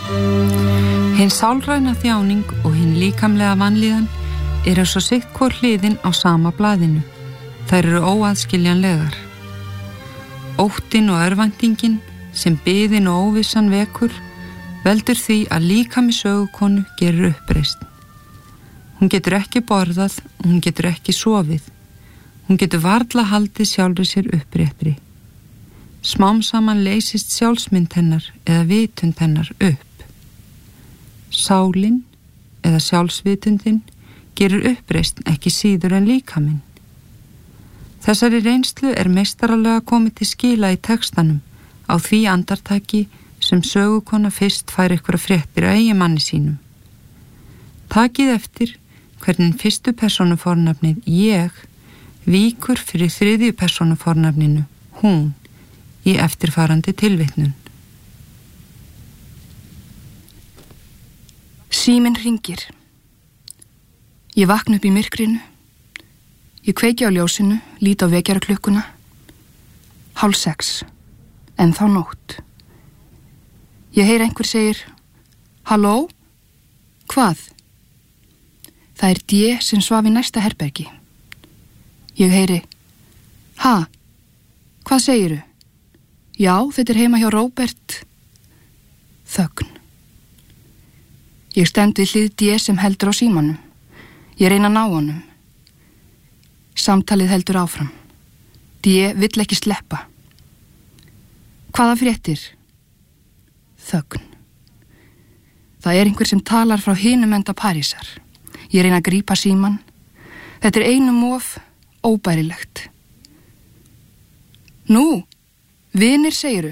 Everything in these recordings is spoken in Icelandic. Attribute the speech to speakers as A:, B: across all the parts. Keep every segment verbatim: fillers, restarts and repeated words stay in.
A: Hinn sálræna þjáning og hinn líkamlega vanlíðan er eins og sitt hvor hliðin á sama blaðinu. Þær eru óaðskiljanlegar. Óttinn og örvæntingin sem biðin og óvissan vekur veldur því að líkami sögukonu gerir uppreisn. Hún getur ekki borðað, hún getur ekki sofið. Hún getur varla haldið sjálfri sér uppréttri. Smám saman leysist sjálfsmynd hennar eða vitund hennar upp. Sálin eða sjálfsvitundin gerir uppreisn ekki síður en líkaminn. Þessari reynslu er meistaralega komið til skila í textanum á því andartaki sem sögukona fyrst fær einhverja fréttir af eiginmanni sínum. Takið eftir hvernig fyrstu persónufornafnið ég víkur fyrir þriðju persónufornafninu hún í eftirfarandi tilvitnun.
B: Síminn hringir. Ég vakna upp í myrkrinu. Ég kveiki á ljósinu, lít á vekjaraklukkuna. Hálf sex. En þá nótt. Ég heyri einhver segir, halló? Hvað? Það er D sem svaf í næsta herbergi. Ég heyri, ha? Hvað segiru? Já, þetta er heima hjá Róbert. Þögn. Ég stend við hlið D sem heldur á símanum. Ég reyna að ná honum. Samtalið heldur áfram. D vill ekki sleppa. Hvaða fréttir? Þögn. Það er einhver sem talar frá hinum enda Parísar. Ég reyna að grípa síman. Þetta er einum of óbærilegt. Nú, vinir segiru.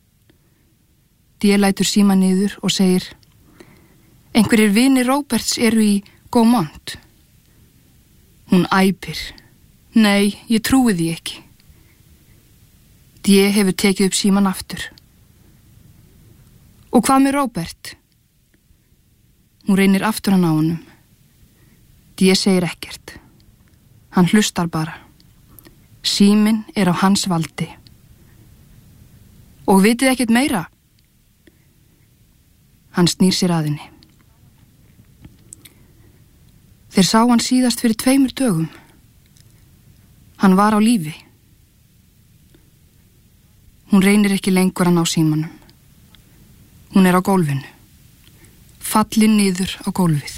B: D lætur síman niður og segir, einhverjir vinir Róberts eru í Gaumont. Hún æpir. Nei, ég trúi því ekki. D hefur tekið upp síman aftur. Og hvað með Róbert? Hún reynir aftur að ná honum. D segir ekkert. Hann hlustar bara. Síminn er á hans valdi. Og vitið ekkert meira? Hann snýr sér að henni. Þeir sá hann síðast fyrir tveimur dögum. Hann var á lífi. Hún reynir ekki lengur að ná símanum. Hún er á gólfinu. Fallin niður á gólfið.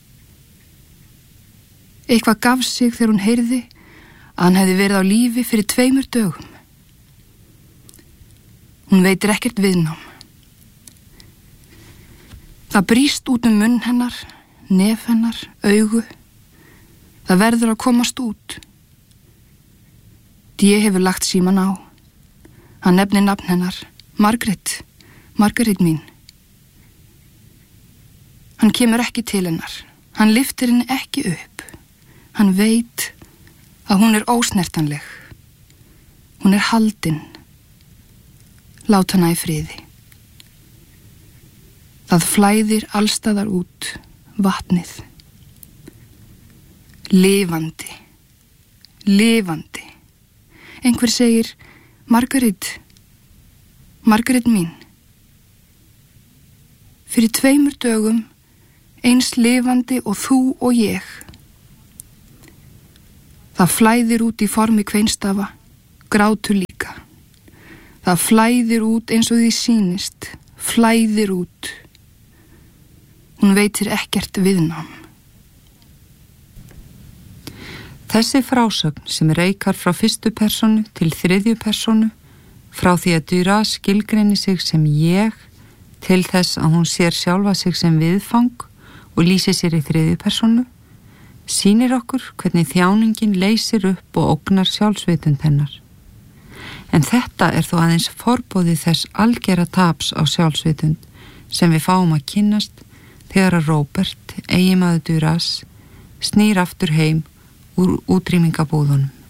B: Eitthvað gaf sig þegar hún heyrði að hann hefði verið á lífi fyrir tveimur dögum. Hún veitir ekkert viðnám. Það brýst út um munn hennar, nef hennar, augu. Það verður að komast út. D hefur lagt síman á. Hann nefnir nafn hennar, Margrét, Margrét mín. Hann kemur ekki til hennar. Hann lyftir henni ekki upp. Hann veit að hún er ósnertanleg. Hún er haldin. Lát hana í friði. Það flæðir allstaðar út, vatnið. Lifandi. Lifandi. Einhver segir, Margrét, Margrét mín. Fyrir tveimur dögum, eins lifandi og þú og ég. Það flæðir út í formi kveinstafa, grátur líka. Það flæðir út eins og því sýnist, flæðir út. Hún veitir ekkert viðnám.
A: Þessi frásögn sem reikar frá fyrstu persónu til þriðju persónu, frá því að Duras skilgreini sig sem ég til þess að hún sér sjálfa sig sem viðfang og lýsi sér í þriðju persónu, sýnir okkur hvernig þjáningin leysir upp og ógnar sjálfsvitund hennar. En þetta er þó aðeins forboðið þess algera taps á sjálfsvitund sem við fáum að kynnast þegar að Róbert, eiginmaður Duras, snýr aftur heim úr útrýmingabúðunum.